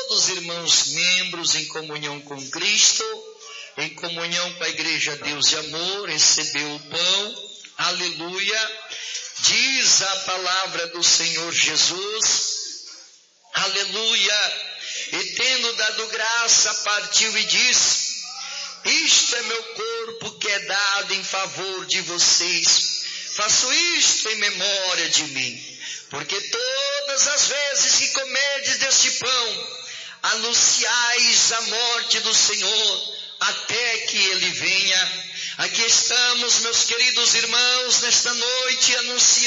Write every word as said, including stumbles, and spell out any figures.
todos os irmãos membros em comunhão com Cristo, em comunhão com a Igreja Deus de Amor, recebeu o pão, aleluia. Diz a palavra do Senhor Jesus, aleluia, e tendo dado graça, partiu e disse: isto é meu corpo que é dado em favor de vocês, faço isto em memória de mim, porque todas as vezes que comerdes deste pão, anunciais a morte do Senhor, até que Ele venha. Aqui estamos, meus queridos irmãos, nesta noite, anunciando